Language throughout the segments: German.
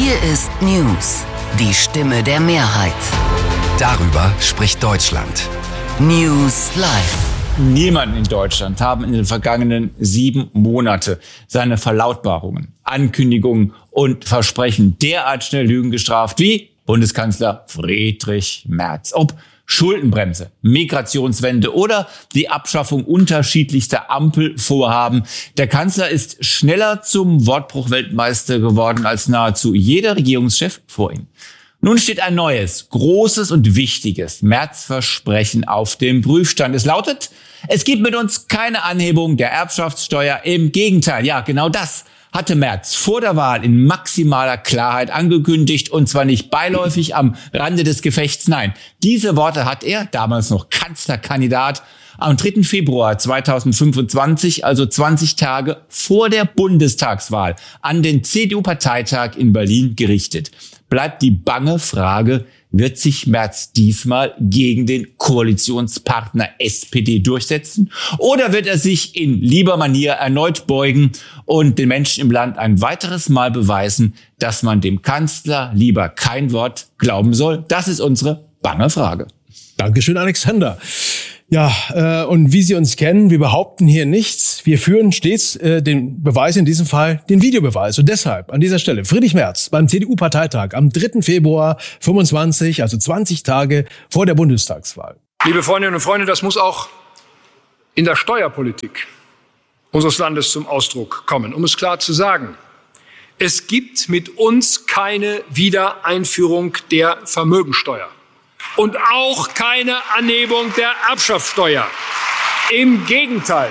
Hier ist News, die Stimme der Mehrheit. Darüber spricht Deutschland. News Live. Niemand in Deutschland haben in den vergangenen 7 Monate seine Verlautbarungen, Ankündigungen und Versprechen derart schnell Lügen gestraft wie Bundeskanzler Friedrich Merz. Ob Schuldenbremse, Migrationswende oder die Abschaffung unterschiedlichster Ampelvorhaben. Der Kanzler ist schneller zum Wortbruch-Weltmeister geworden als nahezu jeder Regierungschef vor ihm. Nun steht ein neues, großes und wichtiges Merz-Versprechen auf dem Prüfstand. Es lautet: Es gibt mit uns keine Anhebung der Erbschaftssteuer. Im Gegenteil, ja, genau das hatte Merz vor der Wahl in maximaler Klarheit angekündigt, und zwar nicht beiläufig am Rande des Gefechts. Nein, diese Worte hat er, damals noch Kanzlerkandidat, am 3. Februar 2025, also 20 Tage vor der Bundestagswahl, an den CDU-Parteitag in Berlin gerichtet. Bleibt die bange Frage: Wird sich Merz diesmal gegen den Koalitionspartner SPD durchsetzen? Oder wird er sich in lieber Manier erneut beugen und den Menschen im Land ein weiteres Mal beweisen, dass man dem Kanzler lieber kein Wort glauben soll? Das ist unsere bange Frage. Dankeschön, Alexander. Ja, und wie Sie uns kennen, wir behaupten hier nichts. Wir führen stets den Beweis, in diesem Fall den Videobeweis. Und deshalb an dieser Stelle Friedrich Merz beim CDU-Parteitag am 3. Februar 25, also 20 Tage vor der Bundestagswahl. Liebe Freundinnen und Freunde, das muss auch in der Steuerpolitik unseres Landes zum Ausdruck kommen. Um es klar zu sagen: Es gibt mit uns keine Wiedereinführung der Vermögensteuer. Und auch keine Anhebung der Erbschaftssteuer. Im Gegenteil,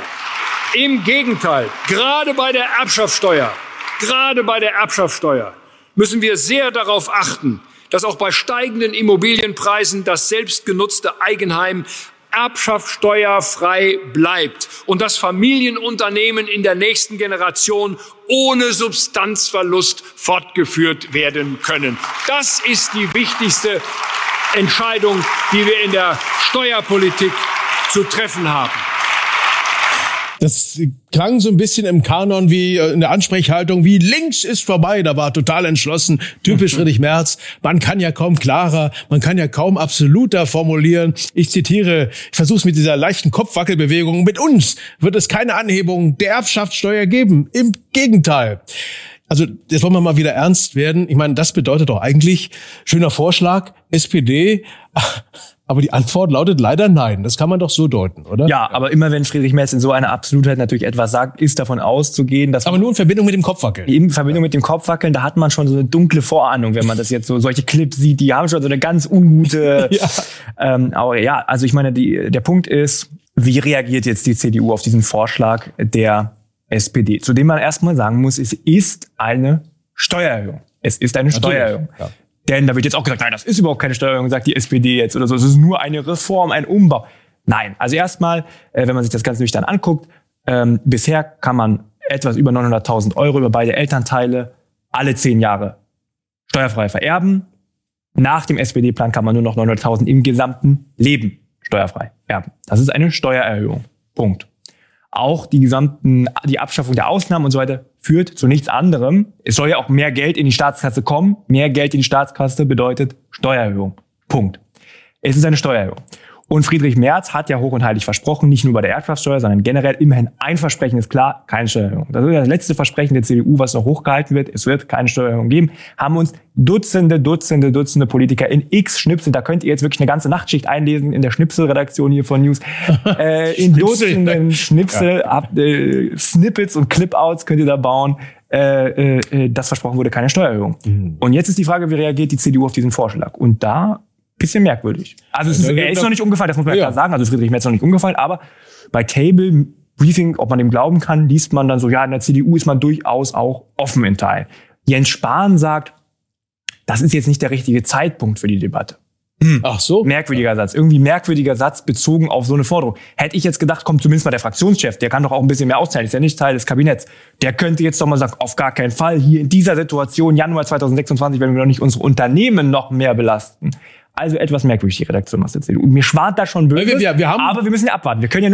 gerade bei der Erbschaftssteuer müssen wir sehr darauf achten, dass auch bei steigenden Immobilienpreisen das selbstgenutzte Eigenheim erbschaftssteuerfrei bleibt und dass Familienunternehmen in der nächsten Generation ohne Substanzverlust fortgeführt werden können. Das ist die wichtigste Entscheidung, die wir in der Steuerpolitik zu treffen haben. Das klang so ein bisschen im Kanon wie in der Ansprechhaltung wie links ist vorbei. Da war total entschlossen, typisch Friedrich Merz. Man kann ja kaum klarer, man kann ja kaum absoluter formulieren. Ich zitiere, ich versuche es mit dieser leichten Kopfwackelbewegung: Mit uns wird es keine Anhebung der Erbschaftssteuer geben. Im Gegenteil. Also jetzt wollen wir mal wieder ernst werden. Ich meine, das bedeutet doch eigentlich, schöner Vorschlag, SPD, aber die Antwort lautet leider nein. Das kann man doch so deuten, oder? Ja, aber immer wenn Friedrich Merz in so einer Absolutheit natürlich etwas sagt, ist davon auszugehen, dass... Aber nur in Verbindung mit dem Kopfwackeln. In Verbindung mit dem Kopfwackeln, da hat man schon so eine dunkle Vorahnung, wenn man das jetzt so, solche Clips sieht, die haben schon so eine ganz ungute... Ja. Aber ja, also ich meine, der Punkt ist, wie reagiert jetzt die CDU auf diesen Vorschlag der SPD, zu dem man erstmal sagen muss, es ist eine Steuererhöhung. Es ist eine Steuererhöhung. Ja. Denn da wird jetzt auch gesagt, nein, das ist überhaupt keine Steuererhöhung, sagt die SPD jetzt oder so. Es ist nur eine Reform, ein Umbau. Nein, also erstmal, wenn man sich das Ganze nüchtern anguckt, bisher kann man etwas über 900.000 € über beide Elternteile alle 10 Jahre steuerfrei vererben. Nach dem SPD-Plan kann man nur noch 900.000 im gesamten Leben steuerfrei erben. Das ist eine Steuererhöhung. Punkt. Auch die Abschaffung der Ausnahmen und so weiter führt zu nichts anderem. Es soll ja auch mehr Geld in die Staatskasse kommen. Mehr Geld in die Staatskasse bedeutet Steuererhöhung. Punkt. Es ist eine Steuererhöhung. Und Friedrich Merz hat ja hoch und heilig versprochen, nicht nur bei der Erbschaftssteuer, sondern generell immerhin ein Versprechen ist klar: keine Steuererhöhung. Das ist das letzte Versprechen der CDU, was noch hochgehalten wird. Es wird keine Steuererhöhung geben. Haben uns Dutzende Politiker in X-Schnipsel, da könnt ihr jetzt wirklich eine ganze Nachtschicht einlesen in der Schnipselredaktion hier von News. In Dutzenden Schnipsel, Snippets und Clipouts könnt ihr da bauen. Das versprochen wurde, keine Steuererhöhung. Und jetzt ist die Frage, wie reagiert die CDU auf diesen Vorschlag? Und da bisschen merkwürdig. Also er ist noch nicht umgefallen, das muss man ja klar sagen. Also Friedrich Merz ist noch nicht umgefallen, aber bei Cable Briefing, ob man dem glauben kann, liest man dann so, ja, in der CDU ist man durchaus auch offen in Teilen. Jens Spahn sagt, das ist jetzt nicht der richtige Zeitpunkt für die Debatte. Ach so. Merkwürdiger Satz. Irgendwie merkwürdiger Satz bezogen auf so eine Forderung. Hätte ich jetzt gedacht, kommt zumindest mal der Fraktionschef, der kann doch auch ein bisschen mehr austeilen, ist ja nicht Teil des Kabinetts. Der könnte jetzt doch mal sagen, auf gar keinen Fall, hier in dieser Situation, Januar 2026, werden wir doch nicht unsere Unternehmen noch mehr belasten. Also etwas merkwürdig, die Redaktion aus der CDU. Mir schwant da schon böse, aber wir müssen ja abwarten. Wir können ja nur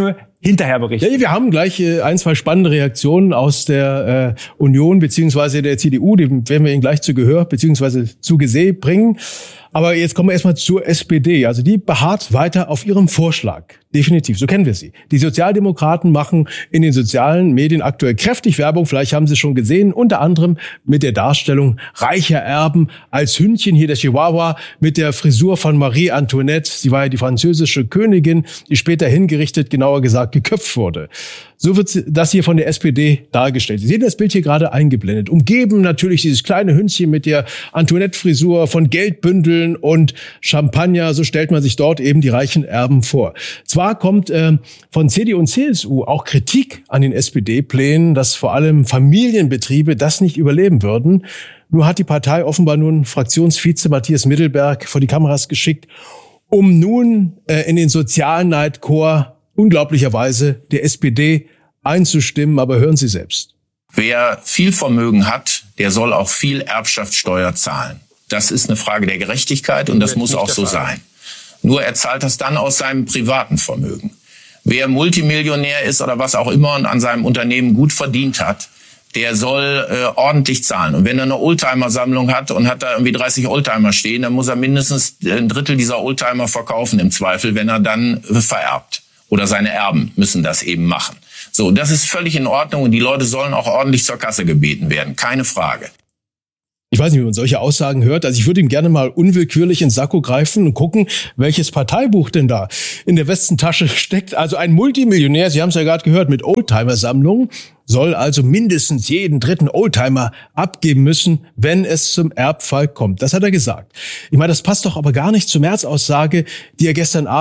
hinterher berichten. Ja, wir haben gleich ein, zwei spannende Reaktionen aus der Union beziehungsweise der CDU. Die werden wir Ihnen gleich zu Gehör beziehungsweise zu Gesicht bringen. Aber jetzt kommen wir erstmal zur SPD. Also die beharrt weiter auf ihrem Vorschlag. Definitiv, so kennen wir sie. Die Sozialdemokraten machen in den sozialen Medien aktuell kräftig Werbung. Vielleicht haben Sie es schon gesehen. Unter anderem mit der Darstellung reicher Erben als Hündchen. Hier der Chihuahua mit der Frisur von Marie Antoinette. Sie war ja die französische Königin, die später hingerichtet, genauer gesagt geköpft wurde. So wird das hier von der SPD dargestellt. Sie sehen das Bild hier gerade eingeblendet. Umgeben natürlich dieses kleine Hündchen mit der Antoinette-Frisur von Geldbündeln und Champagner. So stellt man sich dort eben die reichen Erben vor. Zwar kommt von CDU und CSU auch Kritik an den SPD-Plänen, dass vor allem Familienbetriebe das nicht überleben würden. Nur hat die Partei offenbar nun Fraktionsvize Matthias Mittelberg vor die Kameras geschickt, um nun in den Sozialneidchor unglaublicherweise der SPD einzustimmen. Aber hören Sie selbst. Wer viel Vermögen hat, der soll auch viel Erbschaftssteuer zahlen. Das ist eine Frage der Gerechtigkeit und das muss auch so sein. Nur er zahlt das dann aus seinem privaten Vermögen. Wer Multimillionär ist oder was auch immer und an seinem Unternehmen gut verdient hat, der soll ordentlich zahlen. Und wenn er eine Oldtimer-Sammlung hat und hat da irgendwie 30 Oldtimer stehen, dann muss er mindestens ein Drittel dieser Oldtimer verkaufen im Zweifel, wenn er dann vererbt. Oder seine Erben müssen das eben machen. So, das ist völlig in Ordnung und die Leute sollen auch ordentlich zur Kasse gebeten werden. Keine Frage. Ich weiß nicht, wie man solche Aussagen hört. Also ich würde ihm gerne mal unwillkürlich ins Sakko greifen und gucken, welches Parteibuch denn da in der Westentasche steckt. Also ein Multimillionär, Sie haben es ja gerade gehört, mit Oldtimer-Sammlung soll also mindestens jeden dritten Oldtimer abgeben müssen, wenn es zum Erbfall kommt. Das hat er gesagt. Ich meine, das passt doch aber gar nicht zur März-Aussage, die er gestern Abend